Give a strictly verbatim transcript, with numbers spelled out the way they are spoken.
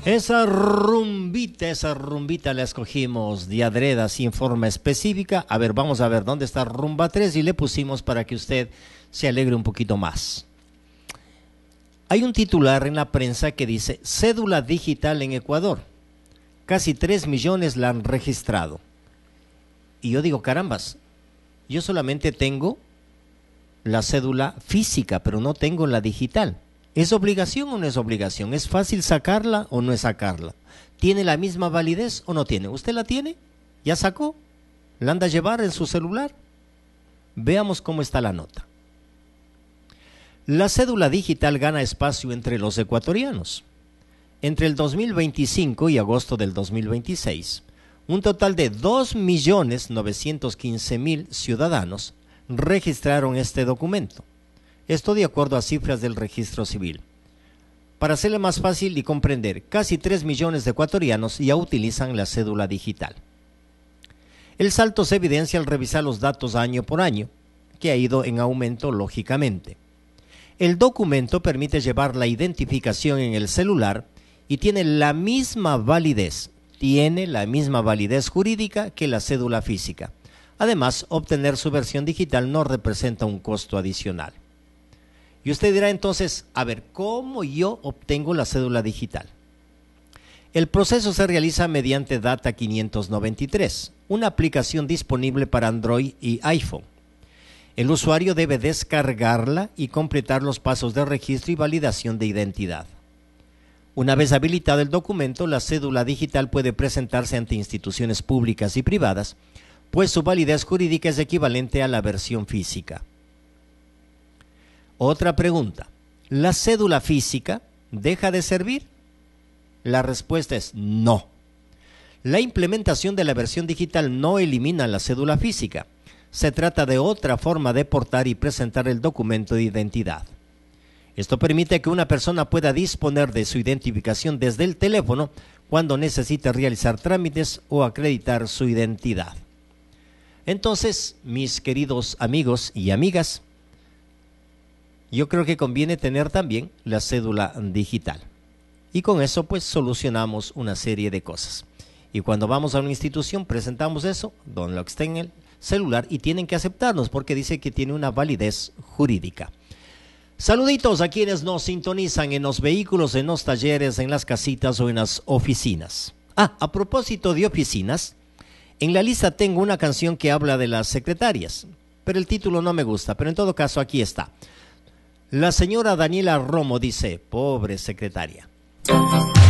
Esa rumbita, esa rumbita la escogimos de adreda sin forma específica. A ver, vamos a ver dónde está rumba tres y le pusimos para que usted se alegre un poquito más. Hay un titular en la prensa que dice cédula digital en Ecuador. Casi tres millones la han registrado. Y yo digo, carambas, yo solamente tengo la cédula física, pero no tengo la digital. ¿Es obligación o no es obligación? ¿Es fácil sacarla o no es sacarla? ¿Tiene la misma validez o no tiene? ¿Usted la tiene? ¿Ya sacó? ¿La anda a llevar en su celular? Veamos cómo está la nota. La cédula digital gana espacio entre los ecuatorianos. Entre el dos mil veinticinco y agosto del dos mil veintiséis, un total de dos millones novecientos quince mil ciudadanos registraron este documento. Esto de acuerdo a cifras del registro civil. Para hacerle más fácil y comprender, casi tres millones de ecuatorianos ya utilizan la cédula digital. El salto se evidencia al revisar los datos año por año, que ha ido en aumento lógicamente. El documento permite llevar la identificación en el celular y tiene la misma validez, tiene la misma validez jurídica que la cédula física. Además, obtener su versión digital no representa un costo adicional. Y usted dirá entonces, a ver, ¿cómo yo obtengo la cédula digital? El proceso se realiza mediante Data quinientos noventa y tres, una aplicación disponible para Android y iPhone. El usuario debe descargarla y completar los pasos de registro y validación de identidad. Una vez habilitado el documento, la cédula digital puede presentarse ante instituciones públicas y privadas, pues su validez jurídica es equivalente a la versión física. Otra pregunta, ¿la cédula física deja de servir? La respuesta es no. La implementación de la versión digital no elimina la cédula física. Se trata de otra forma de portar y presentar el documento de identidad. Esto permite que una persona pueda disponer de su identificación desde el teléfono cuando necesite realizar trámites o acreditar su identidad. Entonces, mis queridos amigos y amigas, yo creo que conviene tener también la cédula digital. Y con eso pues solucionamos una serie de cosas. Y cuando vamos a una institución presentamos eso, donde lo que está en el celular, y tienen que aceptarnos porque dice que tiene una validez jurídica. Saluditos a quienes nos sintonizan en los vehículos, en los talleres, en las casitas o en las oficinas. Ah, a propósito de oficinas, en la lista tengo una canción que habla de las secretarias, pero el título no me gusta, pero en todo caso aquí está. La señora Daniela Romo dice, pobre secretaria.